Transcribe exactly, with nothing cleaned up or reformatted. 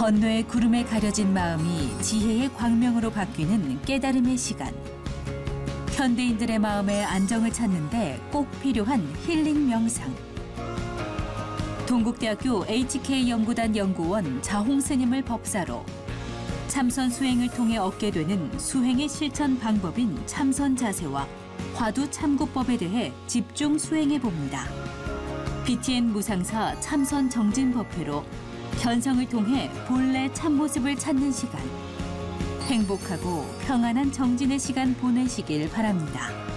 번뇌의 구름에 가려진 마음이 지혜의 광명으로 바뀌는 깨달음의 시간. 현대인들의 마음의 안정을 찾는데 꼭 필요한 힐링 명상. 동국대학교 에이치케이 연구단 연구원 자홍 스님을 법사로 참선 수행을 통해 얻게 되는 수행의 실천 방법인 참선 자세와 화두 참고법에 대해 집중 수행해 봅니다. 비티엔 무상사 참선 정진 법회로 견성을 통해 본래 참모습을 찾는 시간. 행복하고 평안한 정진의 시간 보내시길 바랍니다.